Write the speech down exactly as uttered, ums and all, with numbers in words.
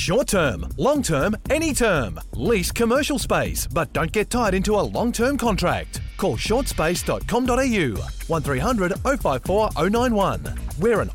Short term, long term, any term. Lease commercial space, but don't get tied into a long-term contract. Call short space dot com dot a u one three hundred oh five four oh nine one. We're an